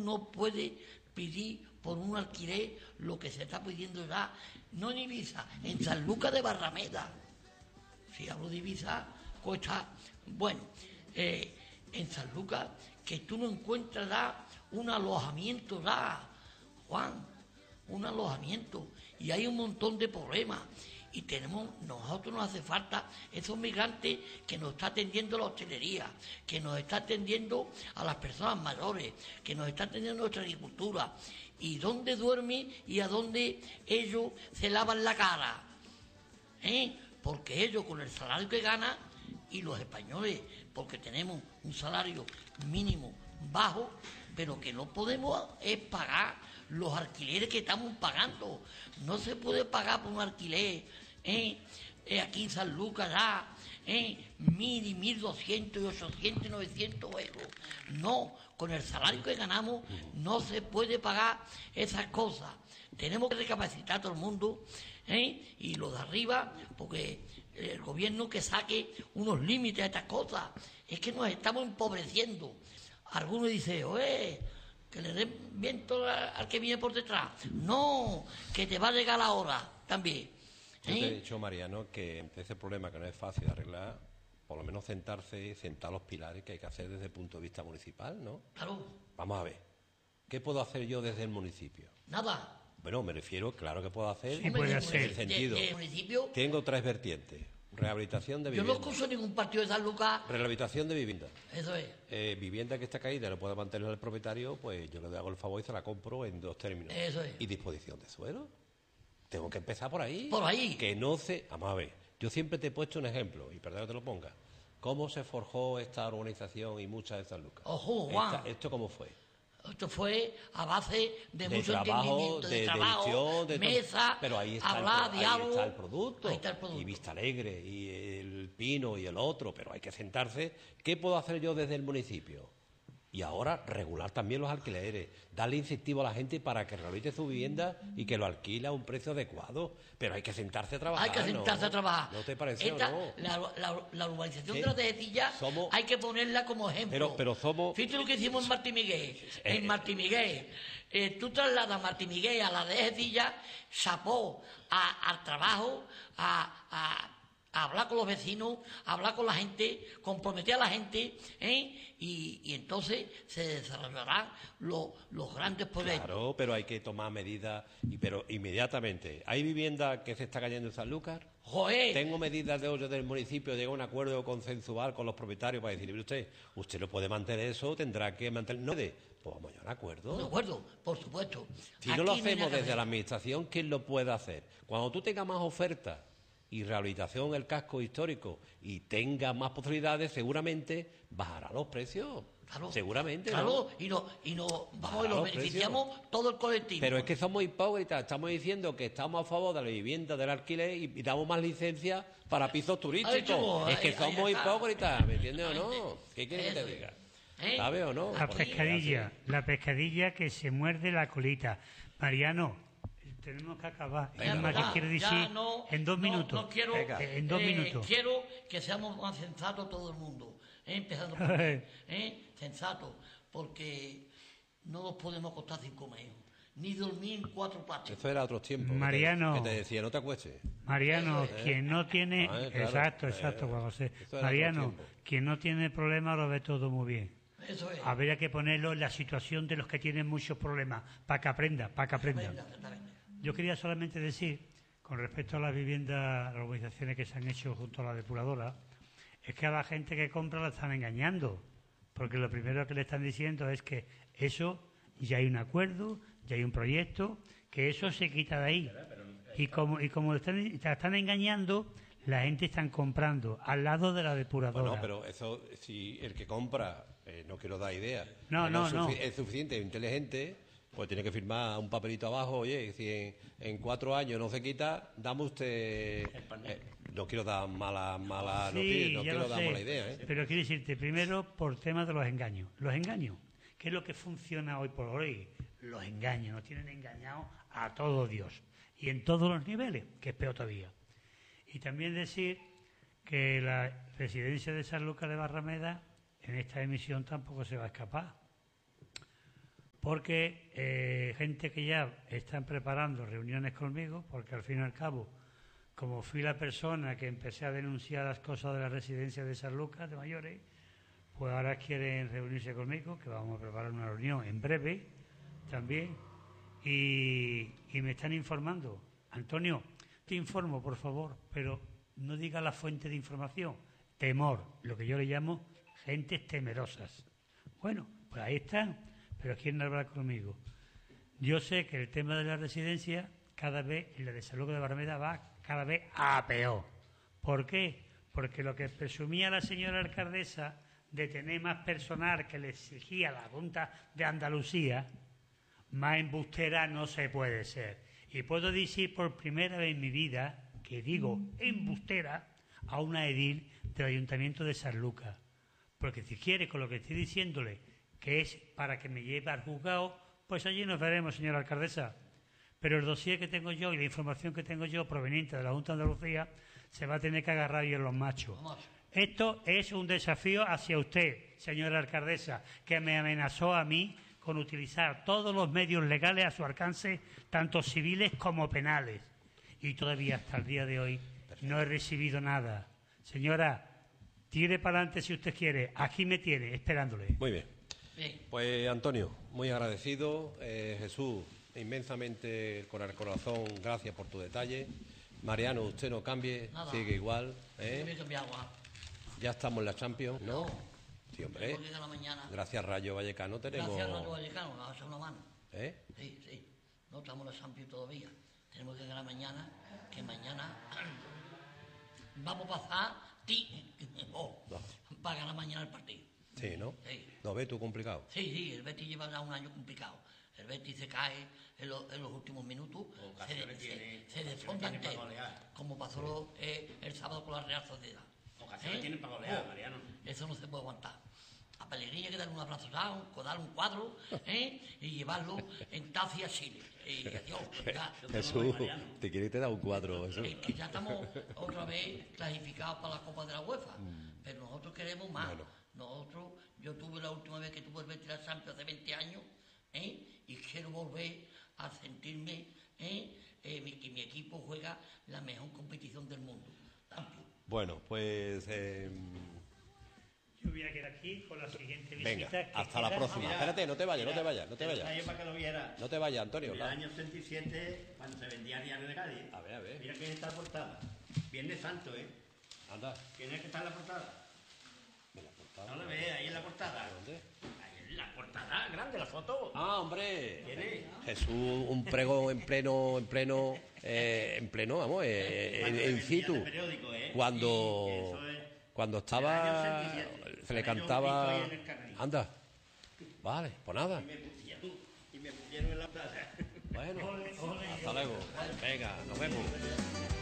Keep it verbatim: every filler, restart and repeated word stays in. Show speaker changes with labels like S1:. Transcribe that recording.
S1: no puedes pedir por un alquiler lo que se está pidiendo ya, no en Ibiza, en Sanlúcar de Barrameda. Si hablo de Ibiza, cuesta, bueno, eh, en Sanlúcar, que tú no encuentras ya un alojamiento ya, Juan, un alojamiento, y hay un montón de problemas. Y tenemos, nosotros nos hace falta esos migrantes que nos está atendiendo la hostelería, que nos está atendiendo a las personas mayores, que nos está atendiendo nuestra agricultura. ¿Y dónde duermen y a dónde ellos se lavan la cara? ¿Eh? Porque ellos con el salario que ganan, y los españoles, porque tenemos un salario mínimo bajo, pero que no podemos es pagar los alquileres que estamos pagando. No se puede pagar por un alquiler, ¿eh? Eh, aquí en San Lucas ya, ¿eh? mil y mil doscientos y ochocientos y novecientos euros. No, con el salario que ganamos no se puede pagar esas cosas. Tenemos que recapacitar a todo el mundo, ¿eh? Y los de arriba, porque el gobierno que saque unos límites a estas cosas. Es que nos estamos empobreciendo. Algunos dicen, oye, que le den viento al que viene por detrás. No, que te va a llegar la hora también.
S2: Yo
S1: ¿Eh?
S2: te he dicho, Mariano, que ese problema que no es fácil de arreglar, por lo menos sentarse y sentar los pilares que hay que hacer desde el punto de vista municipal, ¿no?
S1: Claro.
S2: Vamos a ver, ¿qué puedo hacer yo desde el municipio?
S1: Nada.
S2: Bueno, me refiero, claro que puedo hacer,
S3: Sí, puede
S2: en
S3: hacer.
S2: el sentido.
S1: De- de municipio,
S2: Tengo tres vertientes. Rehabilitación de
S1: yo
S2: vivienda.
S1: no escucho ningún partido de San Lucas.
S2: Rehabilitación de vivienda.
S1: Eso es.
S2: Eh, vivienda que está caída, no puede mantener el propietario, pues yo le hago el favor y se la compro en dos términos.
S1: Eso es.
S2: Y disposición de suelo. Tengo que empezar por ahí.
S1: Por ahí.
S2: Que no se... Vamos a ver, yo siempre te he puesto un ejemplo, y perdón que te lo ponga. ¿Cómo se forjó esta organización y muchas de San Lucas?
S1: Ojo, Juan.
S2: Esta- ¿Esto cómo fue?
S1: Esto fue a base de,
S2: De
S1: mucho
S2: trabajo,
S1: entendimiento, de,
S2: de
S1: trabajo,
S2: dedición, de
S1: mesa,
S2: pero ahí está,
S1: hablar,
S2: el, pro-
S1: diálogo.
S2: ahí está el producto.
S1: Ahí está el producto.
S2: Y Vista Alegre, y el Pino, y el otro, pero hay que sentarse. ¿Qué puedo hacer yo desde el municipio? Y ahora regular también los alquileres, darle incentivo a la gente para que rehabilite su vivienda y que lo alquile a un precio adecuado. Pero hay que sentarse a trabajar.
S1: Hay que sentarse
S2: ¿no?
S1: a trabajar.
S2: ¿No te parece
S1: Esta,
S2: o no?
S1: la, la, la urbanización
S2: Sí.
S1: de la Tejetilla
S2: Somos-
S1: hay que ponerla como ejemplo.
S2: Pero- pero somos-
S1: Fíjate lo que hicimos en Martí Miguel.
S2: Eh,
S1: En Martí Miguel. Eh, tú trasladas Martí Miguel a la Tejetilla, chapó a- al trabajo, a, a- a hablar con los vecinos, a hablar con la gente, comprometer a la gente, ¿eh? y, y entonces se desarrollarán los, los grandes proyectos.
S2: Claro, pero hay que tomar medidas, y pero inmediatamente. ¿Hay vivienda que se está cayendo en Sanlúcar?
S1: Joder,
S2: Tengo medidas de hoyo del municipio, llega a un acuerdo consensual con los propietarios para decirle, mire usted, usted no puede mantener eso, tendrá que mantener... No, de, pues vamos a llegar a un acuerdo.
S1: de acuerdo, por supuesto.
S2: Si no lo
S1: Aquí hay
S2: hacemos
S1: nada que
S2: desde
S1: hacer.
S2: la administración, ¿quién lo puede hacer? Cuando tú tengas más ofertas y rehabilitación del casco histórico y tengas más posibilidades, seguramente bajará los precios.
S1: Claro,
S2: seguramente,
S1: claro,
S2: ¿no?
S1: y no, y no, vamos,
S2: Bajar
S1: y nos
S2: los
S1: beneficiamos todo el colectivo.
S2: Pero es que somos hipócritas, estamos diciendo que estamos a favor de la vivienda, del alquiler y, y damos más licencias para pisos turísticos.
S1: Ay, chico,
S2: es que
S1: ahí-
S2: somos
S1: ahí está.
S2: hipócritas, ¿me entiendes o no? ¿Qué quieres que
S1: Eso
S2: te
S1: es.
S2: diga?
S1: ¿Eh?
S2: ¿Sabes o no?
S3: La
S2: Porque
S3: pescadilla,
S2: así.
S3: la pescadilla que se muerde la colita. Mariano, tenemos que acabar.
S2: Venga,
S3: Nada más
S1: Ya,
S3: que quiero
S1: ya
S3: decir
S1: no,
S3: en dos
S1: no,
S3: minutos.
S1: No quiero,
S2: Venga.
S3: Eh, en dos
S1: eh,
S3: minutos.
S1: Quiero que seamos más sensatos todo el mundo, ¿eh? Empezando por mí, ¿eh? Sensatos, porque no nos podemos acostar sin comer, ni dormir en cuatro patios.
S2: Eso era otros tiempos. que te-
S3: Mariano.
S2: Que te decía, no te acuestes.
S3: Mariano,
S1: Eso es.
S3: quien no tiene,
S2: Ah, claro.
S3: exacto, exacto,
S2: Eh,
S3: Juan José.
S2: eso era
S3: Mariano,
S2: otro tiempo.
S3: quien no tiene problemas lo ve todo muy bien.
S1: Eso es.
S3: Habría que ponerlo en la situación de los que tienen muchos problemas, para que aprenda, para que aprenda.
S1: Venga, exactamente.
S3: Yo quería solamente decir, con respecto a las viviendas, las urbanizaciones que se han hecho junto a la depuradora, es que a la gente que compra la están engañando, porque lo primero que le están diciendo es que eso ya hay un acuerdo, ya hay un proyecto, que eso se quita de ahí. Y como y como están, te están engañando, la gente están comprando al lado de la depuradora.
S2: Bueno, pero eso, si el que compra, eh, no quiero dar idea,
S3: No,
S2: eh,
S3: no,
S2: es,
S3: no.
S2: sufi- es suficiente, inteligente, pues tiene que firmar un papelito abajo, oye, si en, en cuatro años no se quita, dame usted... eh, no quiero dar mala, mala
S3: Sí,
S2: noticia, no
S3: ya
S2: quiero
S3: lo
S2: dar
S3: sé,
S2: mala idea, ¿eh?
S3: pero quiero decirte, primero por tema de los engaños. Los engaños, ¿qué es lo que funciona hoy por hoy? Los engaños, nos tienen engañados a todo Dios. Y en todos los niveles, que es peor todavía. Y también decir que la residencia de San Lucas de Barrameda en esta emisión tampoco se va a escapar. porque eh, gente que ya están preparando reuniones conmigo, porque al fin y al cabo, como fui la persona que empecé a denunciar las cosas de la residencia de San Lucas de mayores, pues ahora quieren reunirse conmigo, que vamos a preparar una reunión en breve también, y, y me están informando. Antonio, te informo, por favor, pero no diga la fuente de información. Temor, lo que yo le llamo gentes temerosas. Bueno, pues ahí están, pero quieren hablar conmigo. Yo sé que el tema de la residencia, cada vez, y la de San Lucas de Barrameda, va cada vez a peor. ¿Por qué? Porque lo que presumía la señora alcaldesa de tener más personal que le exigía la Junta de Andalucía, más embustera no se puede ser. Y puedo decir por primera vez en mi vida que digo embustera a una edil del Ayuntamiento de San Lucas. Porque si quiere, con lo que estoy diciéndole, que es para que me lleve al juzgado, pues allí nos veremos, señora alcaldesa. Pero el dossier que tengo yo y la información que tengo yo proveniente de la Junta de Andalucía se va a tener que agarrar y en los machos. Esto es un desafío hacia usted, señora alcaldesa, que me amenazó a mí con utilizar todos los medios legales a su alcance, tanto civiles como penales. Y todavía hasta el día de hoy no he recibido nada. Señora, tire para adelante si usted quiere. Aquí me tiene, esperándole.
S2: Muy bien.
S1: Bien.
S2: Pues Antonio, muy agradecido. Eh, Jesús, inmensamente con el corazón, gracias por tu detalle. Mariano, usted no cambie,
S1: Nada.
S2: sigue igual. ¿eh?
S1: Yo me tomé agua.
S2: Ya estamos en la Champions, ¿no? Sí, hombre.
S1: Tengo que ir a la mañana.
S2: Gracias, Rayo Vallecano, tenemos...
S1: Gracias a Rayo Vallecano, nos hace una mano.
S2: ¿Eh?
S1: Sí, sí. No estamos en la Champions todavía. Tenemos que ganar mañana, que mañana vamos a pasar ti, oh,
S2: No.
S1: para ganar mañana el partido.
S2: Sí, ¿no?
S1: Sí.
S2: ¿Lo ves tú complicado?
S1: Sí, sí, el Betis lleva ya un año complicado. El Betis se cae en, lo- en los últimos minutos, se,
S4: Ocasiones
S1: se,
S4: tiene-
S1: se
S4: ocasiones
S1: desfonda
S4: tiene para
S1: entero,
S4: golear.
S1: como pasó lo- eh, el sábado con la Real Sociedad.
S4: Ocasiones
S1: ¿Eh?
S4: tienen para golear,
S1: Oh,
S4: Mariano.
S1: Eso no se puede aguantar. A Pellegrini hay que darle un abrazo, un, darle un cuadro ¿eh? y llevarlo en taxi a Chile. Y adiós, ya.
S2: Jesús, te quiere que te da un cuadro, Jesús.
S1: Es que ya estamos otra vez clasificados para la Copa de la UEFA, pero nosotros queremos más.
S2: Bueno.
S1: Nosotros, yo tuve la última vez que tuve el Betis la Champions hace veinte años, ¿eh? y quiero volver a sentirme ¿eh? Eh, mi- que mi equipo juega la mejor competición del mundo. Tanto.
S2: Bueno, pues... eh,
S3: Yo voy a quedar aquí con la siguiente visita.
S2: venga,
S3: que
S2: hasta la
S3: queda-
S2: próxima.
S4: Mira,
S2: Espérate, no te vayas, no te
S4: mira,
S2: vayas, no te
S4: el
S2: vayas.
S4: detalle para que lo viera.
S2: No te vayas, Antonio.
S4: En el
S2: va.
S4: año setenta y siete, cuando se vendía el diario de Cádiz.
S2: A ver, a ver.
S4: Mira que está la portada. Viernes Santo, ¿eh?
S2: Anda.
S4: ¿Quién es que está en la portada?
S2: Mira, portada.
S4: No lo ves, ahí en la portada.
S2: ¿Dónde?
S4: Ahí en la portada, grande la foto.
S2: Ah, hombre.
S4: ¿Quién es?
S2: Jesús, un pregón en pleno, en pleno, eh, en pleno, vamos, eh, en,
S4: Cuando se
S2: en
S4: vendía
S2: situ.
S4: el periódico, ¿eh?
S2: Cuando,
S4: Y eso es
S2: cuando
S4: del
S2: estaba,
S4: año setenta y siete.
S2: se le
S4: Ahora yo
S2: cantaba.
S4: estoy en el Canario.
S2: Anda. Vale, pues nada.
S4: Y me pusieron, y me pusieron en la plaza.
S2: Bueno, hasta luego. Venga, nos vemos.